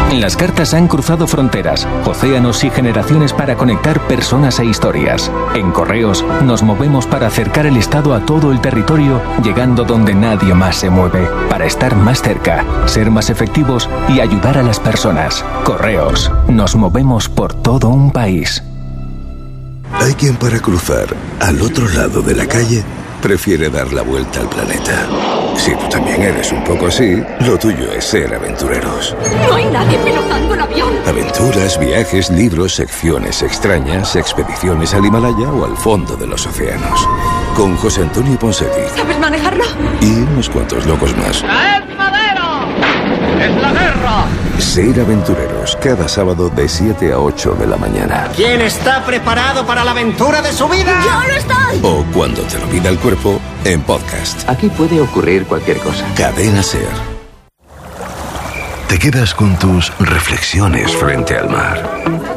Las cartas han cruzado fronteras, océanos y generaciones para conectar personas e historias. En Correos nos movemos para acercar el Estado a todo el territorio, llegando donde nadie más se mueve, para estar más cerca, ser más efectivos y ayudar a las personas. Correos, nos movemos por todo un país. Hay quien para cruzar al otro lado de la calle prefiere dar la vuelta al planeta. Si tú también eres un poco así, lo tuyo es ser aventureros. No hay nadie pilotando el avión. Aventuras, viajes, libros, secciones extrañas, expediciones al Himalaya o al fondo de los océanos. Con José Antonio Ponseti. ¿Sabes manejarlo? Y unos cuantos locos más. ¡Traed madera! ¡Es la guerra! Ser aventureros, cada sábado de 7 a 8 de la mañana. ¿Quién está preparado para la aventura de su vida? ¡Yo no estoy! O cuando te lo pida el cuerpo, en podcast. Aquí puede ocurrir cualquier cosa. Cadena SER. Te quedas con tus reflexiones frente al mar.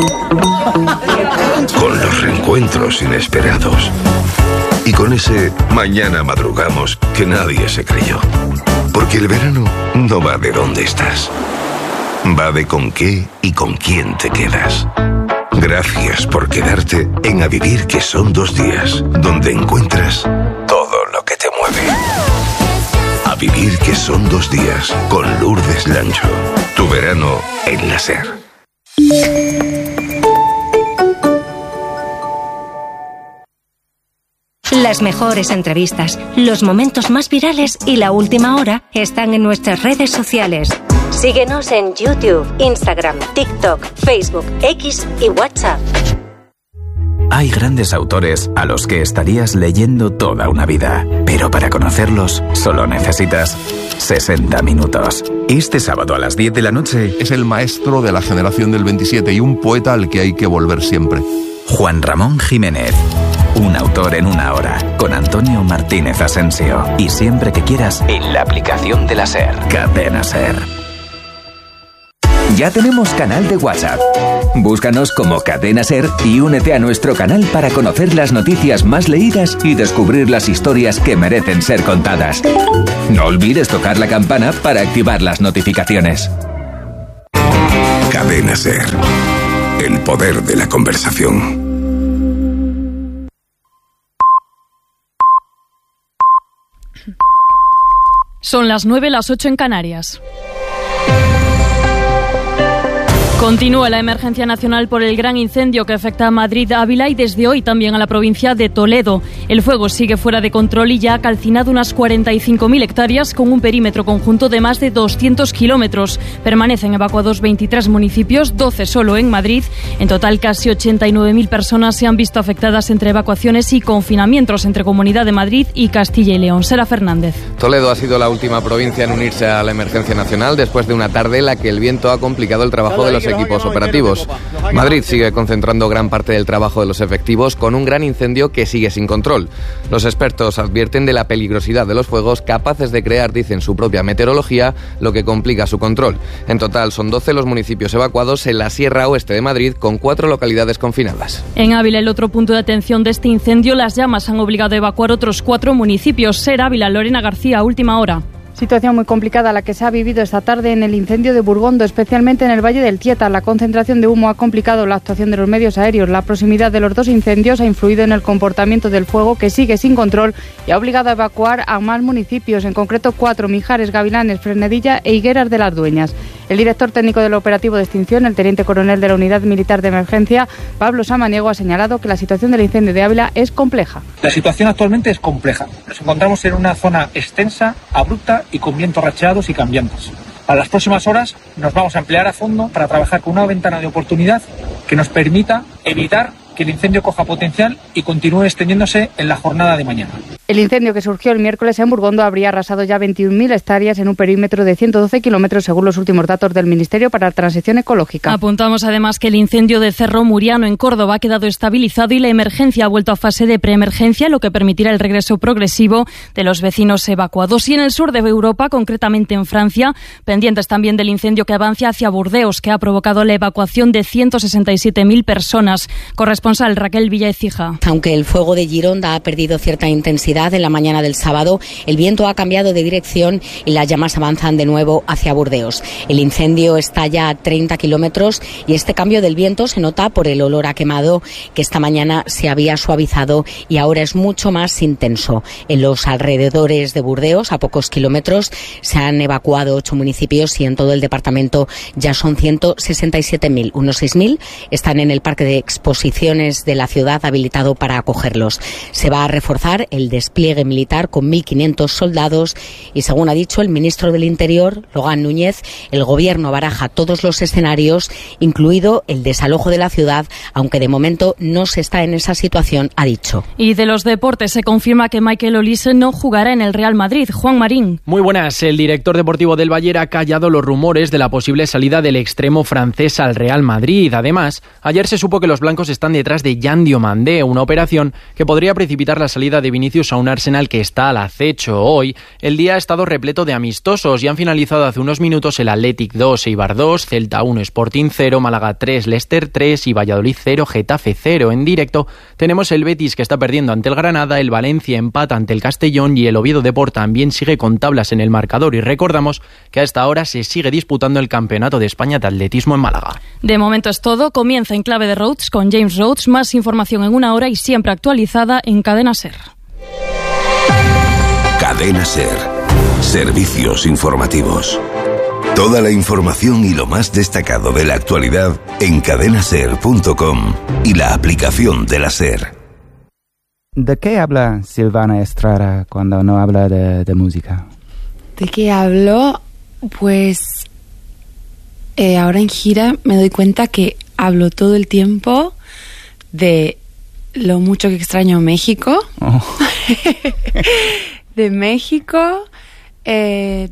Con los reencuentros inesperados. Y con ese mañana madrugamos que nadie se creyó. Porque el verano no va de dónde estás. Va de con qué y con quién te quedas. Gracias por quedarte en A Vivir, que son 2 días, donde encuentras todo lo que te mueve. A Vivir, que son 2 días, con Lourdes Lancho. Tu verano en la SER. Las mejores entrevistas, los momentos más virales y la última hora están en nuestras redes sociales. Síguenos en YouTube, Instagram, TikTok, Facebook, X y WhatsApp. Hay grandes autores a los que estarías leyendo toda una vida, pero para conocerlos solo necesitas 60 minutos. Este sábado a las 10 de la noche es el maestro de la generación del 27 y un poeta al que hay que volver siempre. Juan Ramón Jiménez. Un autor en una hora, con Antonio Martínez Asensio. Y siempre que quieras, en la aplicación de la SER. Cadena SER. Ya tenemos canal de WhatsApp. Búscanos como Cadena SER y únete a nuestro canal para conocer las noticias más leídas y descubrir las historias que merecen ser contadas. No olvides tocar la campana para activar las notificaciones. Cadena SER. El poder de la conversación. Son las 9, las 8 en Canarias. Continúa la emergencia nacional por el gran incendio que afecta a Madrid, Ávila y desde hoy también a la provincia de Toledo. El fuego sigue fuera de control y ya ha calcinado unas 45.000 hectáreas con un perímetro conjunto de más de 200 kilómetros. Permanecen evacuados 23 municipios, 12 solo en Madrid. En total, casi 89.000 personas se han visto afectadas entre evacuaciones y confinamientos entre Comunidad de Madrid y Castilla y León. Sara Fernández. Toledo ha sido la última provincia en unirse a la emergencia nacional después de una tarde en la que el viento ha complicado el trabajo de los equipos operativos. Madrid sigue concentrando gran parte del trabajo de los efectivos con un gran incendio que sigue sin control. Los expertos advierten de la peligrosidad de los fuegos capaces de crear, dicen, su propia meteorología, lo que complica su control. En total son 12 los municipios evacuados en la Sierra Oeste de Madrid, con 4 localidades confinadas. En Ávila, el otro punto de atención de este incendio, las llamas han obligado a evacuar otros 4 municipios. SER Ávila, Lorena García, última hora. Situación muy complicada la que se ha vivido esta tarde en el incendio de Burgondo, especialmente en el Valle del Tieta. La concentración de humo ha complicado la actuación de los medios aéreos. La proximidad de los 2 incendios ha influido en el comportamiento del fuego, que sigue sin control y ha obligado a evacuar a más municipios, en concreto 4, Mijares, Gavilanes, Fresnedilla e Higueras de las Dueñas. El director técnico del operativo de extinción, el teniente coronel de la Unidad Militar de Emergencia, Pablo Samaniego, ha señalado que la situación del incendio de Ávila es compleja. La situación actualmente es compleja. Nos encontramos en una zona extensa, abrupta y con vientos racheados y cambiantes. Para las próximas horas nos vamos a emplear a fondo para trabajar con una ventana de oportunidad que nos permita evitar que el incendio coja potencial y continúe extendiéndose en la jornada de mañana. El incendio que surgió el miércoles en Burgondo habría arrasado ya 21.000 hectáreas en un perímetro de 112 kilómetros, según los últimos datos del Ministerio para la Transición Ecológica. Apuntamos además que el incendio de Cerro Muriano en Córdoba ha quedado estabilizado y la emergencia ha vuelto a fase de preemergencia, lo que permitirá el regreso progresivo de los vecinos evacuados. Y en el sur de Europa, concretamente en Francia, pendientes también del incendio que avanza hacia Burdeos, que ha provocado la evacuación de 167.000 personas. Corresponsal corresponsal Raquel Villaecija. Aunque el fuego de Gironda ha perdido cierta intensidad en la mañana del sábado, el viento ha cambiado de dirección y las llamas avanzan de nuevo hacia Burdeos. El incendio está ya a 30 kilómetros y este cambio del viento se nota por el olor a quemado que esta mañana se había suavizado y ahora es mucho más intenso. En los alrededores de Burdeos, a pocos kilómetros, se han evacuado 8 municipios y en todo el departamento ya son 167.000. Unos 6.000 están en el parque de exposiciones de la ciudad habilitado para acogerlos. Se va a reforzar el despliegue militar con 1.500 soldados y, según ha dicho el ministro del Interior, Logan Núñez, el gobierno baraja todos los escenarios, incluido el desalojo de la ciudad, aunque de momento no se está en esa situación, ha dicho. Y de los deportes se confirma que Michael Olise no jugará en el Real Madrid. Juan Marín. Muy buenas. El director deportivo del Bayern ha callado los rumores de la posible salida del extremo francés al Real Madrid. Además, ayer se supo que los blancos están detrás de Jan Diomandé, una operación que podría precipitar la salida de Vinicius a un Arsenal que está al acecho. Hoy, el día ha estado repleto de amistosos y han finalizado hace unos minutos el Athletic 2, Eibar 2, Celta 1, Sporting 0, Málaga 3, Leicester 3 y Valladolid 0, Getafe 0. En directo tenemos el Betis, que está perdiendo ante el Granada, el Valencia empata ante el Castellón y el Oviedo Depor también sigue con tablas en el marcador. Y recordamos que a esta hora se sigue disputando el Campeonato de España de Atletismo en Málaga. De momento es todo. Comienza En Clave de Rhodes con James Rhodes. Más información en una hora y siempre actualizada en Cadena SER. Cadena SER. Servicios informativos. Toda la información y lo más destacado de la actualidad en cadenaser.com y la aplicación de la SER. ¿De qué habla Silvana Estrada cuando no habla de música? ¿De qué hablo? Pues ahora en gira me doy cuenta que hablo todo el tiempo de lo mucho que extraño México. Oh. De México, y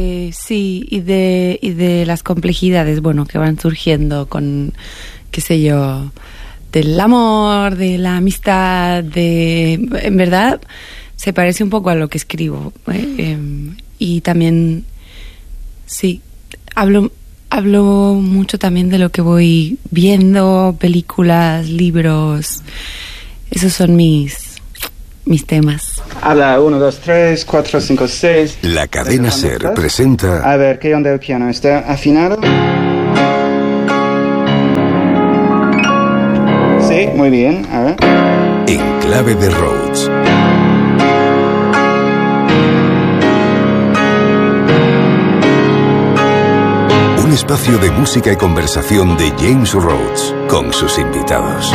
de las complejidades, bueno, que van surgiendo con, qué sé yo, del amor, de la amistad, en verdad se parece un poco a lo que escribo, y también sí, hablo mucho también de lo que voy viendo, películas, libros. Esos son mis temas. Habla 1, 2, 3, 4, 5, 6. La Cadena SER presenta... A ver, ¿qué onda el piano? ¿Está afinado? Sí, muy bien. A ver. En Clave de Rhodes. Un espacio de música y conversación de James Rhodes con sus invitados.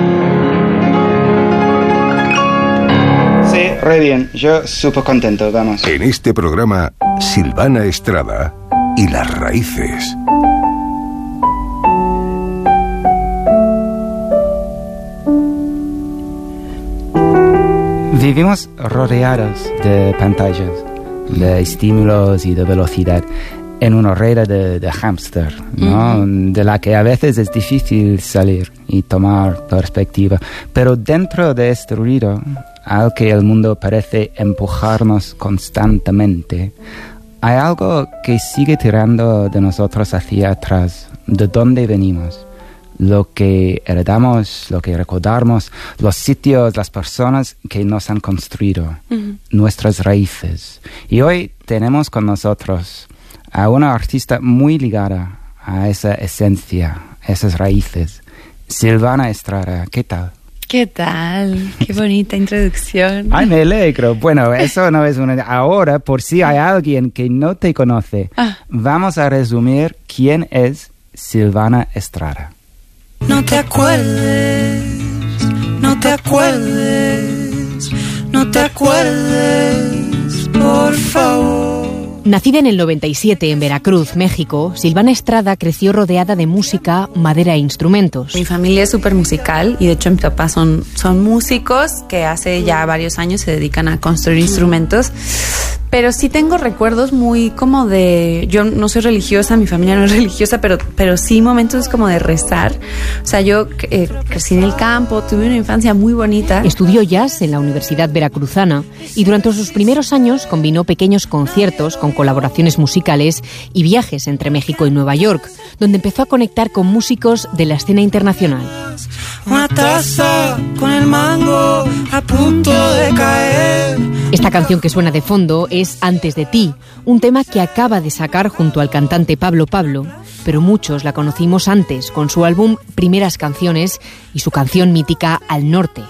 Sí, re bien. Yo súper contento, vamos. En este programa, Silvana Estrada y las raíces. Vivimos rodeados de pantallas, de estímulos y de velocidad, en una rueda de hámster, ¿no? De la que a veces es difícil salir y tomar perspectiva. Pero dentro de este ruido, al que el mundo parece empujarnos constantemente, hay algo que sigue tirando de nosotros hacia atrás, de dónde venimos, lo que heredamos, lo que recordamos, los sitios, las personas que nos han construido, nuestras raíces. Y hoy tenemos con nosotros a una artista muy ligada a esa esencia, a esas raíces, Silvana Estrada. ¿Qué tal? ¿Qué tal? Qué bonita introducción. Ay, me alegro. Bueno, eso no es una... Ahora, por si hay alguien que no te conoce, vamos a resumir quién es Silvana Estrada. No te acuerdes, no te acuerdes, no te acuerdes, por favor. Nacida en el 97 en Veracruz, México, Silvana Estrada creció rodeada de música, madera e instrumentos. Mi familia es súper musical y de hecho mis papás son músicos que hace ya varios años se dedican a construir instrumentos. Pero sí tengo recuerdos muy como de... Yo no soy religiosa, mi familia no es religiosa, pero sí momentos como de rezar. O sea, yo crecí en el campo, tuve una infancia muy bonita. Estudió jazz en la Universidad Veracruzana y durante sus primeros años combinó pequeños conciertos con colaboraciones musicales y viajes entre México y Nueva York, donde empezó a conectar con músicos de la escena internacional. una taza con el mango a punto de caer. Esta canción que suena de fondo es Antes de ti, un tema que acaba de sacar junto al cantante Pablo Pablo, pero muchos la conocimos antes con su álbum Primeras Canciones y su canción mítica Al Norte.